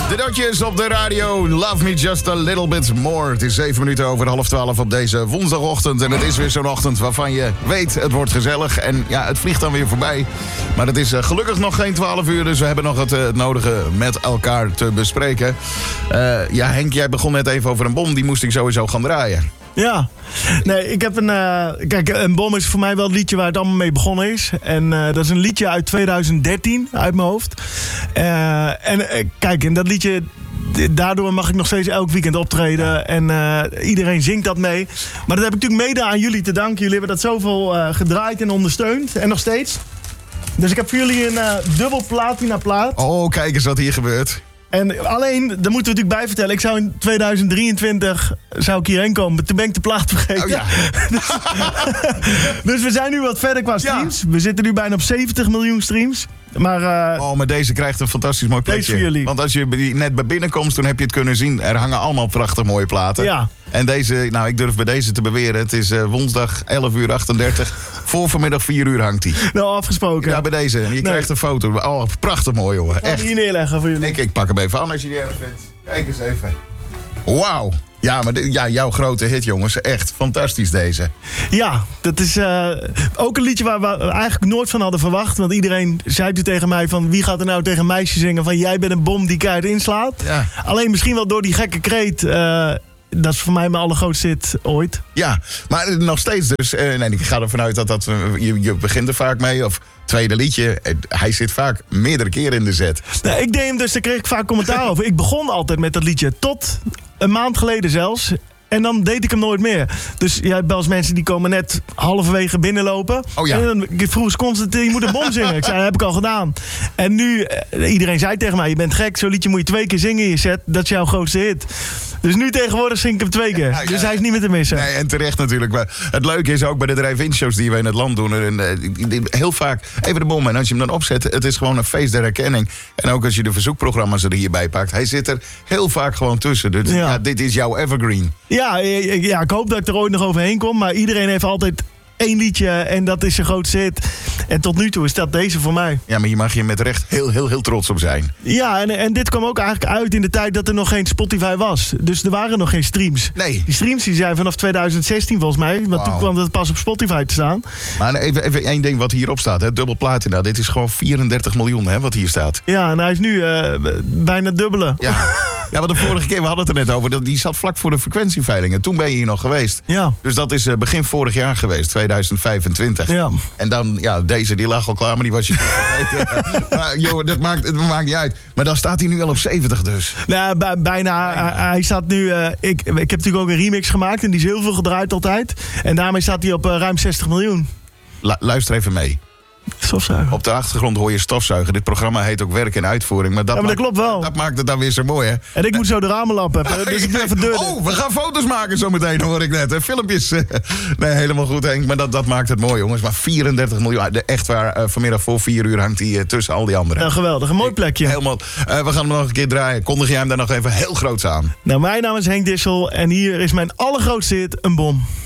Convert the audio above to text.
De Dotjes op de radio. Love me just a little bit more. Het is 7 minuten over 11:30 op deze woensdagochtend. En het is weer zo'n ochtend waarvan je weet, het wordt gezellig. En ja, het vliegt dan weer voorbij. Maar het is gelukkig nog geen 12 uur. Dus we hebben nog het nodige met elkaar te bespreken. Ja, Henk, jij begon net even over een bom. Die moest ik sowieso gaan draaien. Ja, nee, ik heb kijk, een bom is voor mij wel het liedje waar het allemaal mee begonnen is. En dat is een liedje uit 2013, uit mijn hoofd. Kijk, en dat liedje, daardoor mag ik nog steeds elk weekend optreden. En iedereen zingt dat mee. Maar dat heb ik natuurlijk mede aan jullie te danken. Jullie hebben dat zoveel gedraaid en ondersteund. En nog steeds. Dus ik heb voor jullie een dubbel platina plaat. Oh, kijk eens wat hier gebeurt. En alleen, daar moeten we natuurlijk bij vertellen. Ik zou in 2023 hierheen komen. Toen ben ik de plaat vergeten. Oh, ja. Dus we zijn nu wat verder qua streams. Ja. We zitten nu bijna op 70 miljoen streams. Maar deze krijgt een fantastisch mooi plekje. Deze voor jullie. Want als je net bij binnenkomst, toen heb je het kunnen zien. Er hangen allemaal prachtig mooie platen. Ja. En deze, nou, ik durf bij deze te beweren. Het is woensdag 11:38. Voor vanmiddag 4 uur hangt hij. Nou, afgesproken. Ja, bij deze. Je krijgt een foto. Oh, prachtig mooi, jongen. Echt. Hier neerleggen voor jullie. Ik pak hem even aan als je die erg vindt. Kijk eens even. Wauw. Ja, maar jouw grote hit, jongens. Echt fantastisch deze. Ja, dat is ook een liedje waar we eigenlijk nooit van hadden verwacht. Want iedereen zei toen tegen mij van... wie gaat er nou tegen een meisje zingen van... jij bent een bom die keihard inslaat. Ja. Alleen misschien wel door die gekke kreet... dat is voor mij mijn allergrootste hit ooit. Ja, maar nog steeds dus. Ik ga ervan uit dat je begint er vaak mee. Of tweede liedje. Hij zit vaak meerdere keren in de zet. Nee, ik deed hem dus, daar kreeg ik vaak commentaar over. Ik begon altijd met dat liedje. Tot een maand geleden zelfs. En dan deed ik hem nooit meer. Dus je hebt wel eens mensen die komen net halverwege binnenlopen. Oh ja. En dan vroeg ze constant, je moet een bom zingen. Ik zei, dat heb ik al gedaan. En nu, iedereen zei tegen mij, je bent gek. Zo'n liedje moet je 2 keer zingen in je set. Dat is jouw grootste hit. Dus nu tegenwoordig zing ik hem 2 keer. Dus hij is niet meer te missen. Nee, en terecht natuurlijk. Maar het leuke is ook bij de drive-in shows die we in het land doen. Heel vaak, even de bom. En als je hem dan opzet, het is gewoon een feest der herkenning. En ook als je de verzoekprogramma's er hierbij pakt. Hij zit er heel vaak gewoon tussen. Dus dit is jouw evergreen. Ja, ik hoop dat ik er ooit nog overheen kom. Maar iedereen heeft altijd 1 liedje en dat is zijn grootste hit. En tot nu toe is dat deze voor mij. Ja, maar je mag hier met recht heel trots op zijn. Ja, en dit kwam ook eigenlijk uit in de tijd dat er nog geen Spotify was. Dus er waren nog geen streams. Nee. Die streams die zijn vanaf 2016 volgens mij. Want toen kwam het pas op Spotify te staan. Maar even 1 ding wat hierop staat. Hè? Dubbel platina. Dit is gewoon 34 miljoen hè, wat hier staat. Ja, en hij is nu bijna dubbele. Ja. Ja, want de vorige keer, we hadden het er net over. Die zat vlak voor de frequentieveilingen. Toen ben je hier nog geweest. Ja. Dus dat is begin vorig jaar geweest, 2025. Ja. En dan, deze die lag al klaar, maar die was je vergeten. Maar joh, het maakt niet uit. Maar dan staat hij nu al op 70 dus. Nou, bijna. Hij staat nu... Ik heb natuurlijk ook een remix gemaakt en die is heel veel gedraaid altijd. En daarmee staat hij op ruim 60 miljoen. Luister even mee. Stofzuigen. Op de achtergrond hoor je stofzuigen. Dit programma heet ook werk en uitvoering. Maar dat klopt wel. Dat maakt het dan weer zo mooi, hè? En ik moet zo de ramen lappen. Dus ik ben even deur. Oh, we gaan foto's maken zo meteen, hoor ik net. Filmpjes. Nee, helemaal goed, Henk. Maar dat maakt het mooi, jongens. Maar 34 miljoen. Echt waar, vanmiddag voor 4 uur hangt hij tussen al die anderen. Ja, geweldig. Een mooi plekje. Helemaal. We gaan hem nog een keer draaien. Kondig jij hem daar nog even heel groots aan? Nou, mijn naam is Henk Dissel. En hier is mijn allergrootste hit, een bom.